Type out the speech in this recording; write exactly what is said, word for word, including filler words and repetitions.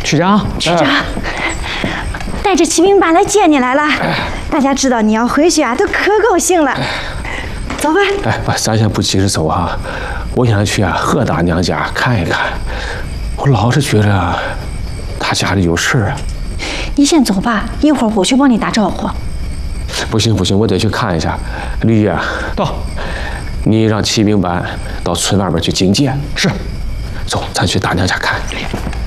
师长， 师长，带着骑兵班来接你来了。大家知道你要回去啊，都可高兴了。走吧。 哎，咱先不急着走哈，我想去啊贺大娘家看一看。我老是觉着她家里有事儿啊。 你先走吧，一会儿我去帮你打招呼。 不行不行，我得去看一下。吕爷， 到。 你让骑兵班到村外边去警戒。 是。 走，咱去大娘家看。